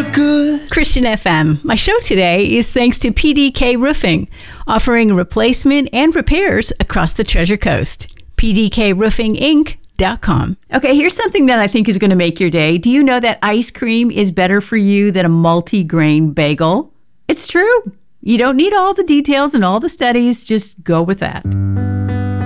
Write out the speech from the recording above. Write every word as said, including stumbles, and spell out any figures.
look good. Christian F M. My show today is thanks to P D K Roofing, offering replacement and repairs across the Treasure Coast. P D K Roofing Inc dot com. Okay, here's something that I think is going to make your day. Do you know that ice cream is better for you than a multi-grain bagel? It's true. You don't need all the details and all the studies. Just go with that.